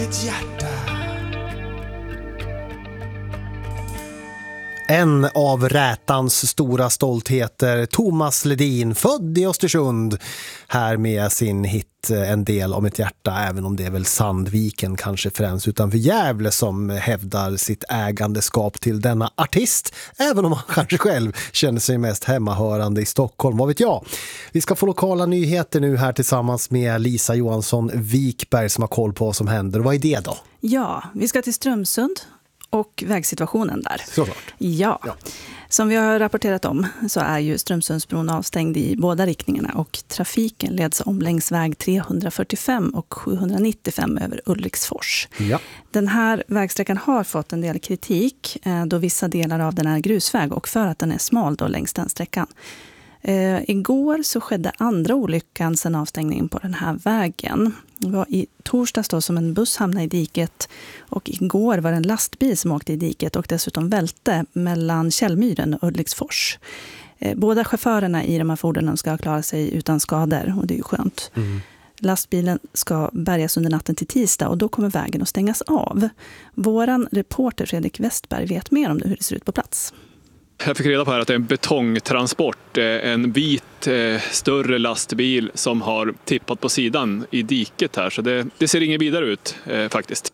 mitt hjärta. En av Rätans stora stoltheter, Thomas Ledin, född i Östersund, här med sin hit En del av mitt hjärta, även om det är väl Sandviken kanske främst utanför Gävle som hävdar sitt ägandeskap till denna artist, även om han kanske själv känner sig mest hemmahörande i Stockholm, vad vet jag. Vi ska få lokala nyheter nu här tillsammans med Lisa Johansson Wikberg som har koll på vad som händer. Vad är det då? Ja, vi ska till Strömsund och vägsituationen där. Såklart. Ja. Som vi har rapporterat om så är ju Strömsundsbron avstängd i båda riktningarna och trafiken leds om längs väg 345 och 795 över Ulriksfors. Ja. Den här vägsträckan har fått en del kritik då vissa delar av den är grusväg och för att den är smal då längs den sträckan. Igår så skedde andra olyckan sedan avstängningen på den här vägen. Det var i torsdags då som en buss hamnade i diket och igår var det en lastbil som åkte i diket och dessutom välte mellan Källmyren och Ulriksfors. Båda chaufförerna i de här fordonen ska klara sig utan skador och det är ju skönt. Lastbilen ska bärgas under natten till tisdag och då kommer vägen att stängas av. Våran reporter Fredrik Westberg vet mer om hur det ser ut på plats. Jag fick reda på här att det är en betongtransport, en vit större lastbil som har tippat på sidan i diket här, så det ser inget vidare ut faktiskt.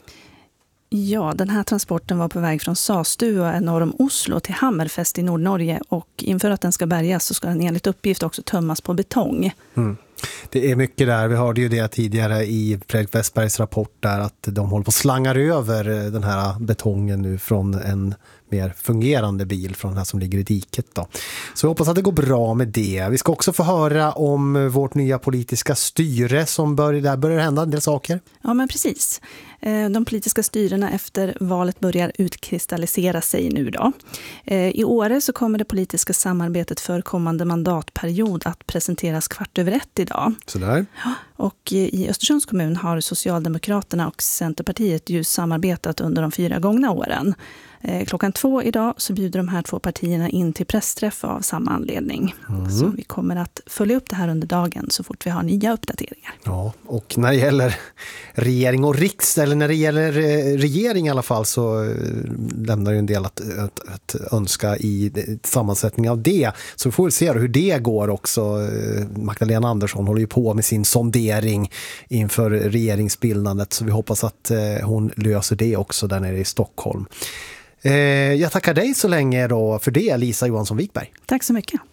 Ja, den här transporten var på väg från Sastua norr om Oslo till Hammerfest i Nordnorge och inför att den ska bärgas så ska den enligt uppgift också tömmas på betong. Det är mycket där. Vi hörde ju det tidigare i Fredrik Westbergs rapport där att de håller på att slangar över den här betongen nu från en mer fungerande bil från den här som ligger i diket då. Så jag hoppas att det går bra med det. Vi ska också få höra om vårt nya politiska styre som börjar hända en del saker. Ja, men precis. De politiska styrena efter valet börjar utkristallisera sig nu då. I Åre så kommer det politiska samarbetet för kommande mandatperiod att presenteras 1:15 idag. Sådär. Ja, och i Östersunds kommun har Socialdemokraterna och Centerpartiet ju samarbetat under de 4 gångna åren. 2:00 idag så bjuder de här 2 partierna in till pressträff av samma anledning. Så vi kommer att följa upp det här under dagen så fort vi har nya uppdateringar. Ja, och när det gäller regering och riksdag, eller när det gäller regering i alla fall, så lämnar ju en del att önska i sammansättning av det. Så vi får väl se hur det går också. Magdalena Andersson håller ju på med sin sondering inför regeringsbildandet, så vi hoppas att hon löser det också där nere i Stockholm. Jag tackar dig så länge då för det, Lisa Johansson Wikberg. Tack så mycket.